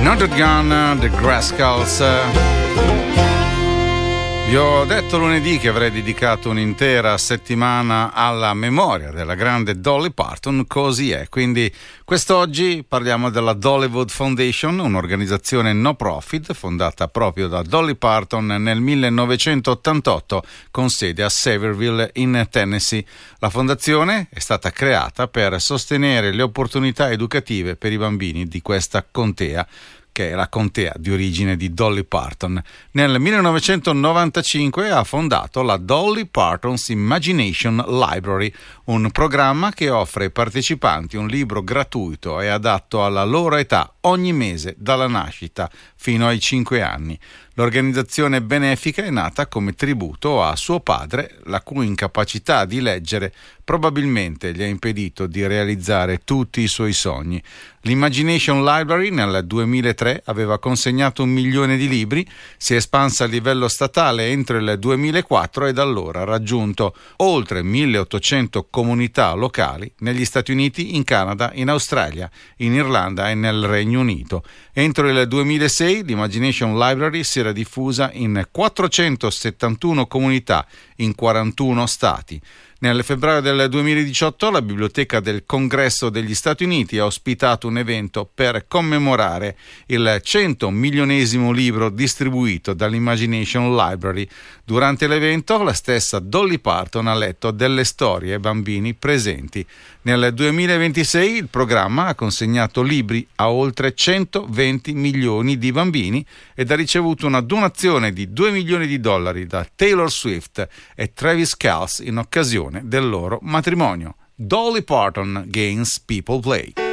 Not Gun, The Rascals. Vi ho detto lunedì che avrei dedicato un'intera settimana alla memoria della grande Dolly Parton, così è. Quindi quest'oggi parliamo della Dollywood Foundation, un'organizzazione no profit fondata proprio da Dolly Parton nel 1988 con sede a Sayreville in Tennessee. La fondazione è stata creata per sostenere le opportunità educative per i bambini di questa contea, che è la contea di origine di Dolly Parton. Nel 1995 ha fondato la Dolly Parton's Imagination Library, un programma che offre ai partecipanti un libro gratuito e adatto alla loro età ogni mese dalla nascita fino ai 5 anni. L'organizzazione benefica è nata come tributo a suo padre, la cui incapacità di leggere probabilmente gli ha impedito di realizzare tutti i suoi sogni. L'Imagination Library nel 2003 aveva consegnato 1 milione di libri, si è espansa a livello statale entro il 2004 e da allora ha raggiunto oltre 1800 comunità locali negli Stati Uniti, in Canada, in Australia, in Irlanda e nel Regno Unito. Entro il 2006 l'Imagination Library si era diffusa in 471 comunità in 41 stati. Nel febbraio del 2018 la Biblioteca del Congresso degli Stati Uniti ha ospitato un evento per commemorare il 100 milionesimo libro distribuito dall'Imagination Library. Durante l'evento la stessa Dolly Parton ha letto delle storie ai bambini presenti. Nel 2026 il programma ha consegnato libri a oltre 120 milioni di bambini ed ha ricevuto una donazione di $2 milioni da Taylor Swift e Travis Kelce in occasione del loro matrimonio. Dolly Parton Gains People Play.